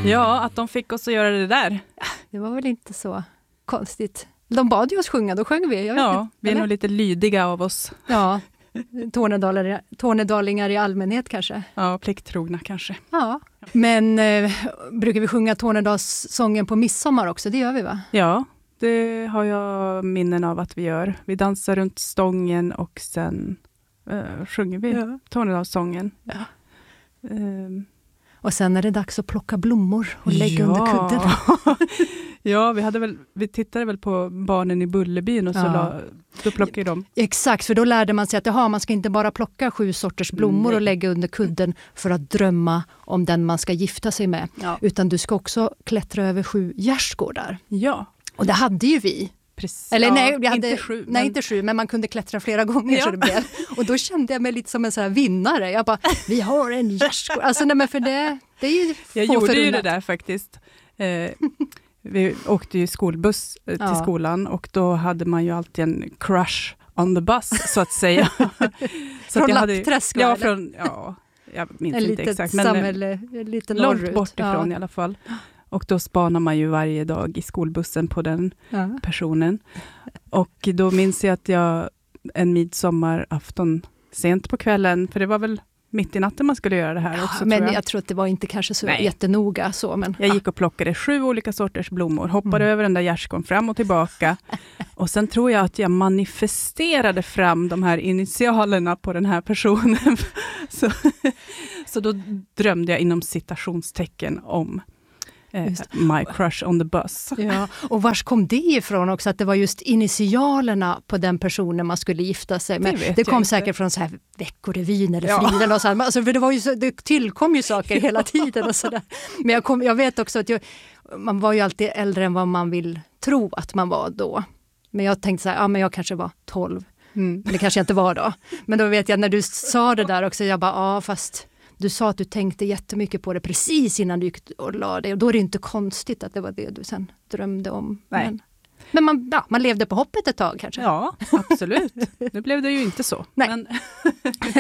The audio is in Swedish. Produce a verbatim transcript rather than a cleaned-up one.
Ja, att de fick oss att göra det där. Det var väl inte så konstigt. De bad ju oss sjunga, då sjöng vi. Jag vet Ja, inte. vi är Eller? nog lite lydiga av oss. Ja, Tornedalingar, Tornedalingar i allmänhet kanske. Ja, plikttrogna kanske. Ja, men eh, brukar vi sjunga Tornedalssången på midsommar också? Det gör vi, va? Ja, det har jag minnen av att vi gör. Vi dansar runt stången och sen uh, sjunger vi ja. Tornedalssången. Ja. Um. Och sen är det dags att plocka blommor och lägga ja. under kudden. Ja, vi, hade väl, vi tittade väl på Barnen i Bullerbyn och så Ja. la, då plockade de. Exakt, för då lärde man sig att aha, man ska inte bara plocka sju sorters blommor Nej. och lägga under kudden för att drömma om den man ska gifta sig med. Ja. Utan du ska också klättra över sju gärdsgårdar. Ja. Och det hade ju vi. Precis. Eller ja, nej, vi hade, inte sju. nej Men... inte sju, men man kunde klättra flera gånger Ja. så det blev. Och då kände jag mig lite som en sån här vinnare. Jag bara, vi har en gärdsgård. Alltså nej, men för det, det är ju Jag få gjorde förunnat. ju det där faktiskt. Eh, vi åkte ju skolbuss eh, till Ja. skolan och då hade man ju alltid en crush on the bus så att säga. Så Från att jag hade, Lappträsk, ja, eller? från, ja, jag minns En inte litet exakt. Men samhälle, lite långt norrut. bort ifrån ja. i alla fall. Och då spanar man ju varje dag i skolbussen på den Ja. personen. Och då minns jag att jag en midsommarafton sent på kvällen, för det var väl mitt i natten man skulle göra det här också. Men tror jag. jag. tror att det var inte kanske så Nej. jättenoga så. Men, Jag gick och plockade sju olika sorters blommor, hoppade Mm. över den där gärdsgården fram och tillbaka. Och sen tror jag att jag manifesterade fram de här initialerna på den här personen. så, så då drömde jag inom citationstecken om eh, my crush on the bus. Ja, och vars kom det ifrån också? Att det var just initialerna på den personen man skulle gifta sig med. Det vet Det, jag kom inte. säkert från så här Veckorevyn eller Ja. Friden. Och så här. Alltså, för det, var ju så, det tillkom ju saker hela tiden. Och så där. Men jag, kom, jag vet också att jag, man var ju alltid äldre än vad man vill tro att man var då. Men jag tänkte så här, ja men jag kanske var tolv. Mm. Men det kanske jag inte var då. Men då vet jag när du sa det där också, jag bara, ja fast du sa att du tänkte jättemycket på det precis innan du gick och la dig. Och då är det inte konstigt att det var det du sen drömde om. Nej. Men, men man, ja, man levde på hoppet ett tag kanske. Ja, absolut. Nu blev det ju inte så. Nej. Men